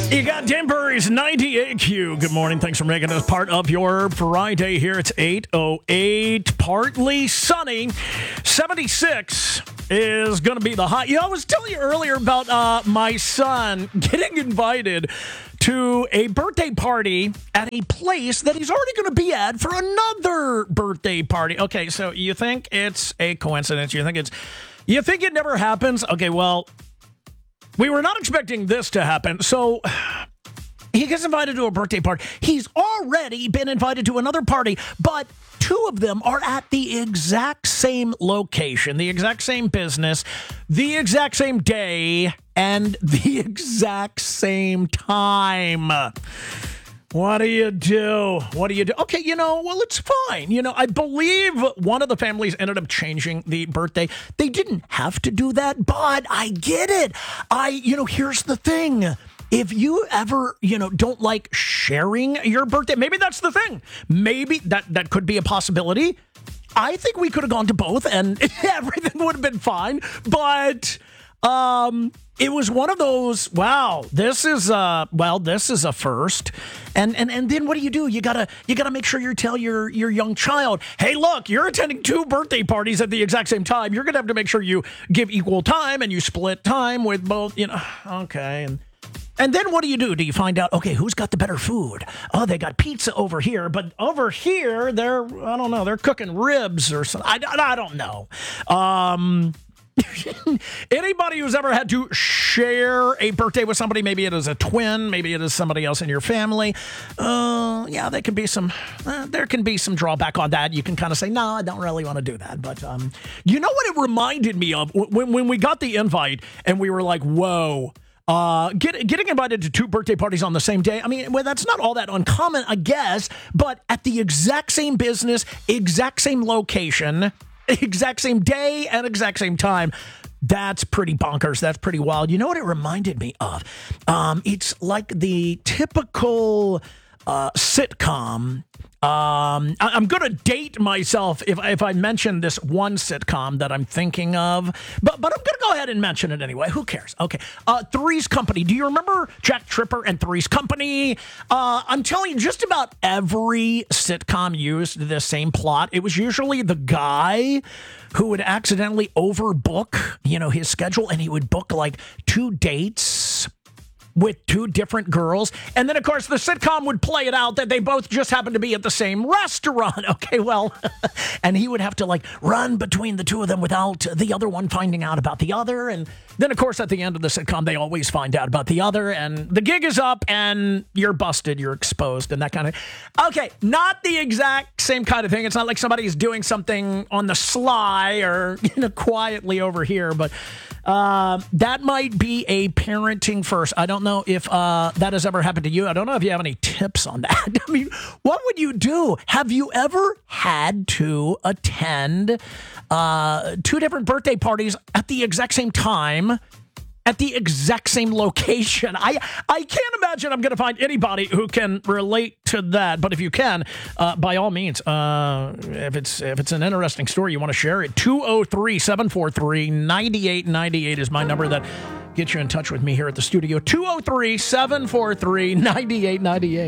You got Denver's 98Q. Good morning. Thanks for making us part of your Friday here. It's 8:08, partly sunny. 76 is going to be the high. I was telling you earlier about my son getting invited to a birthday party at a place that he's already going to be at for another birthday party. Okay, so you think it's a coincidence? You think it never happens? Okay, well, we were not expecting this to happen. So he gets invited to a birthday party. He's already been invited to another party, but two of them are at the exact same location, the exact same business, the exact same day, and the exact same time. What do you do? Okay, well, it's fine. I believe one of the families ended up changing the birthday. They didn't have to do that, but I get it. Here's the thing. If you ever, don't like sharing your birthday, maybe that's the thing. Maybe that could be a possibility. I think we could have gone to both and everything would have been fine, but it was one of those, wow, this is a first. And then what do? You gotta make sure you tell your young child, hey, look, you're attending two birthday parties at the exact same time. You're gonna have to make sure you give equal time and you split time with both, okay. And then what do? Do you find out, okay, who's got the better food? Oh, they got pizza over here, but over here, they're cooking ribs or something. I don't know. Anybody who's ever had to share a birthday with somebody, maybe it is a twin, maybe it is somebody else in your family. There can be some drawback on that. You can kind of say, no, I don't really want to do that. But you know what it reminded me of? When we got the invite and we were like, whoa. Getting invited to two birthday parties on the same day, that's not all that uncommon, I guess, but at the exact same business, exact same location, exact same day, and exact same time, that's pretty bonkers. That's pretty wild. You know what it reminded me of? It's like the typical sitcom. I'm going to date myself if I mention this one sitcom that I'm thinking of, but I'm going to go ahead and mention it anyway. Who cares? Okay. Three's Company. Do you remember Jack Tripper and Three's Company? I'm telling you, just about every sitcom used the same plot. It was usually the guy who would accidentally overbook, his schedule, and he would book like two dates with two different girls. And then, of course, the sitcom would play it out that they both just happened to be at the same restaurant. Okay, well, and he would have to run between the two of them without the other one finding out about the other. And then, of course, at the end of the sitcom, they always find out about the other. And the gig is up and you're busted, you're exposed and that kind of. Okay, not the exact same kind of thing. It's not like somebody's doing something on the sly or quietly over here, but that might be a parenting first. I don't know if that has ever happened to you. I don't know if you have any tips on that. What would you do? Have you ever had to attend two different birthday parties at the exact same time, at the exact same location? I can't imagine I'm going to find anybody who can relate to that. But if you can, by all means, if it's an interesting story you want to share it, 203-743-9898 is my number that gets you in touch with me here at the studio. 203-743-9898.